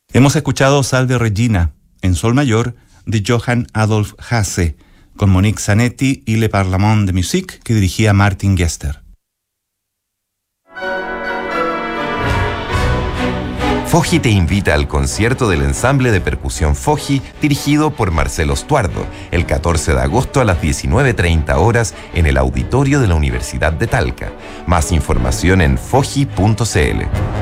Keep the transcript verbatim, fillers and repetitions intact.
Hemos escuchado Salve Regina, en sol mayor, de Johann Adolf Hasse, con Monique Zanetti y Le Parlement de Musique, que dirigía Martin Gester. Foggi te invita al concierto del ensamble de percusión Foggi, dirigido por Marcelo Stuardo, el catorce de agosto a las diecinueve treinta horas en el auditorio de la Universidad de Talca. Más información en foggi punto c l.